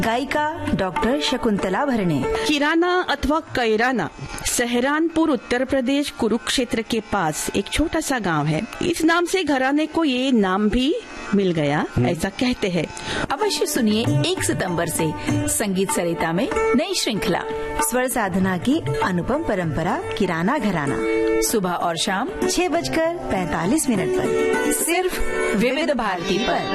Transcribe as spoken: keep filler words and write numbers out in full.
गायिका डॉक्टर शकुंतला भरणे। किराना अथवा कैराना सहारनपुर उत्तर प्रदेश कुरुक्षेत्र के पास एक छोटा सा गांव है। इस नाम से घराने को ये नाम भी मिल गया, ऐसा कहते हैं। अवश्य सुनिए एक सितंबर से संगीत सरिता में नई श्रृंखला स्वर साधना की अनुपम परंपरा किराना घराना, सुबह और शाम छह बजकर पैंतालीस मिनट पर सिर्फ विविध भारती पर।